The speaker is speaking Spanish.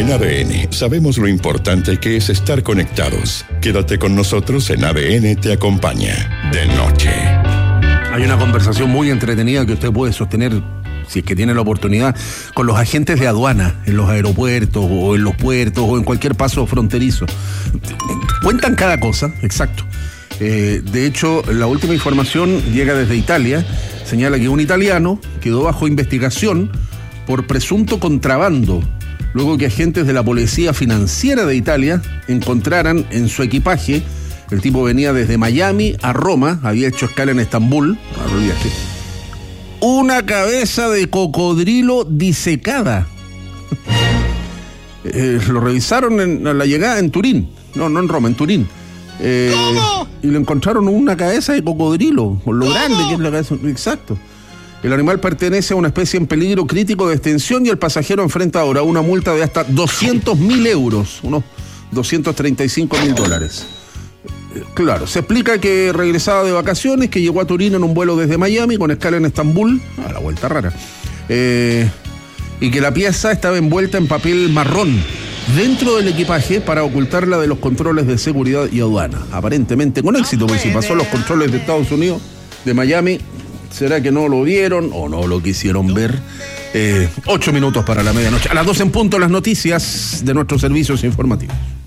En ADN sabemos lo importante que es estar conectados. Quédate con nosotros en ADN Te Acompaña, de noche. Hay una conversación muy entretenida que usted puede sostener, si es que tiene la oportunidad, con los agentes de aduana en los aeropuertos o en los puertos o en cualquier paso fronterizo. Cuentan cada cosa, exacto. De hecho, la última información llega desde Italia. Señala que un italiano quedó bajo investigación por presunto contrabando, luego que agentes de la Policía Financiera de Italia encontraran en su equipaje, el tipo venía desde Miami a Roma, había hecho escala en Estambul, una cabeza de cocodrilo disecada. Lo revisaron a la llegada en Turín, no en Roma, en Turín. ¿Cómo? Y le encontraron una cabeza de cocodrilo, por lo grande que es la cabeza. Exacto. El animal pertenece a una especie en peligro crítico de extinción y el pasajero enfrenta ahora una multa de hasta 200.000 euros, unos $235.000. Claro, se explica que regresaba de vacaciones, que llegó a Turín en un vuelo desde Miami con escala en Estambul, a la vuelta rara, y que la pieza estaba envuelta en papel marrón dentro del equipaje para ocultarla de los controles de seguridad y aduana. Aparentemente con éxito, porque si pasó los controles de Estados Unidos, de Miami, ¿será que no lo vieron o no lo quisieron ver? 8 minutos para la medianoche. A las 12 en punto, las noticias de nuestros servicios informativos.